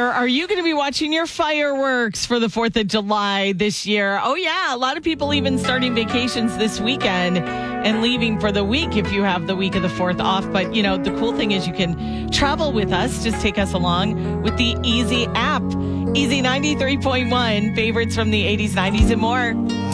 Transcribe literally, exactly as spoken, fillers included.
Where are you going to be watching your fireworks for the fourth of July this year? Oh, yeah. A lot of people even starting vacations this weekend and leaving for the week if you have the week of the fourth off. But, you know, the cool thing is you can travel with us. Just take us along with the Easy app. Easy ninety-three point one, favorites from the eighties, nineties, and more.